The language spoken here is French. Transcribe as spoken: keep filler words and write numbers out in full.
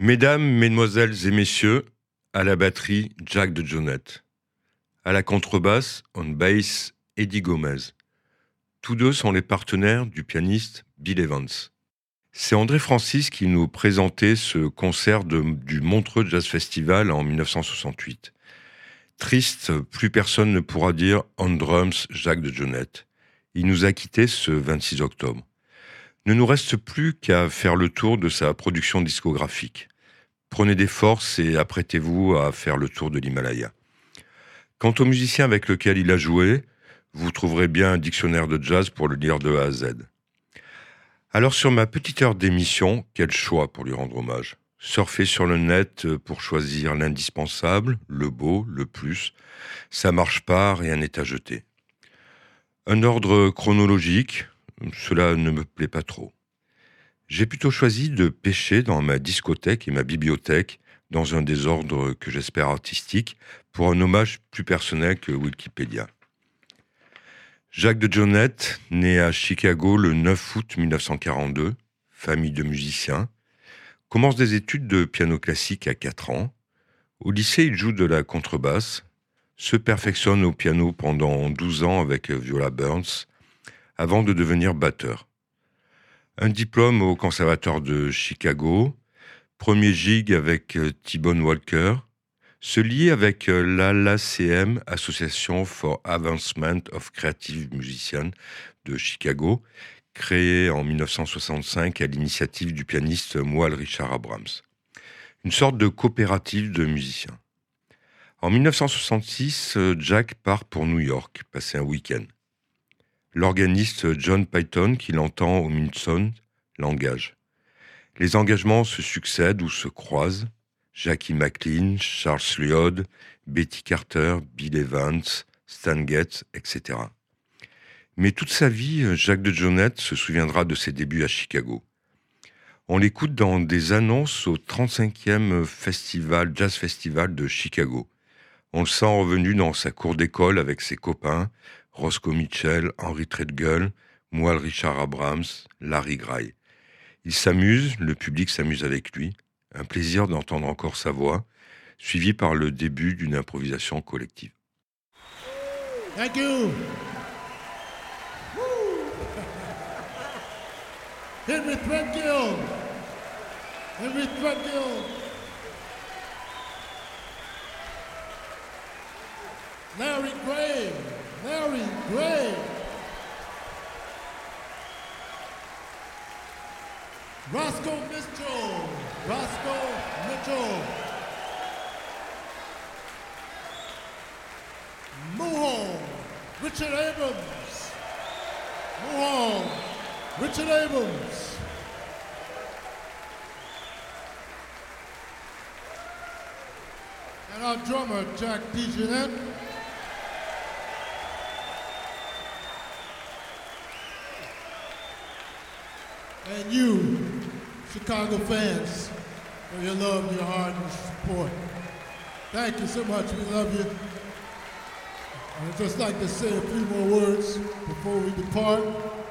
Mesdames, Mesdemoiselles et Messieurs, à la batterie, Jack DeJohnette. À la contrebasse, on bass, Eddie Gomez. Tous deux sont les partenaires du pianiste Bill Evans. C'est André Francis qui nous présentait ce concert de, du Montreux Jazz Festival en dix-neuf cent soixante-huit. Triste, plus personne ne pourra dire « On drums, Jack DeJohnette ». Il nous a quittés ce vingt-six octobre. Ne nous reste plus qu'à faire le tour de sa production discographique. Prenez des forces et apprêtez-vous à faire le tour de l'Himalaya. Quant aux musiciens avec lesquels il a joué, vous trouverez bien un dictionnaire de jazz pour le lire de A à Z. Alors sur ma petite heure d'émission, quel choix pour lui rendre hommage. Surfer sur le net pour choisir l'indispensable, le beau, le plus. Ça marche pas, rien n'est à jeter. Un ordre chronologique, cela ne me plaît pas trop. J'ai plutôt choisi de pêcher dans ma discothèque et ma bibliothèque, dans un désordre que j'espère artistique, pour un hommage plus personnel que Wikipédia. Jack DeJohnette, né à Chicago le neuf août mille neuf cent quarante-deux, famille de musiciens, commence des études de piano classique à quatre ans. Au lycée, il joue de la contrebasse, se perfectionne au piano pendant douze ans avec Viola Burns, avant de devenir batteur. Un diplôme au conservatoire de Chicago, premier gig avec T-Bone Walker, se lie avec l'A L A C M, Association for Advancement of Creative Musicians de Chicago, créée en dix-neuf cent soixante-cinq à l'initiative du pianiste Moal Richard Abrams. Une sorte de coopérative de musiciens. En dix-neuf cent soixante-six, Jack part pour New York, passer un week-end. L'organiste John Payton, qui l'entend au Minson, l'engage. Les engagements se succèdent ou se croisent. Jackie McLean, Charles Lloyd, Betty Carter, Bill Evans, Stan Getz, et cetera. Mais toute sa vie, Jack DeJohnette se souviendra de ses débuts à Chicago. On l'écoute dans des annonces au trente-cinquième festival, Jazz Festival de Chicago. On le sent revenu dans sa cour d'école avec ses copains, Roscoe Mitchell, Henry Threadgill, Moal Richard Abrams, Larry Gray. Il s'amuse, le public s'amuse avec lui. Un plaisir d'entendre encore sa voix, suivi par le début d'une improvisation collective. Thank you. Henry Threadgill. Henry Threadgill. Larry Gray. Larry Gray. Roscoe Mitchell. Roscoe Mitchell. Muhal. Richard Abrams. Muhal. Richard Abrams. And our drummer, Jack DeJohnette. And you, Chicago fans, for your love, your heart, and support. Thank you so much. We love you. I'd just like to say a few more words before we depart.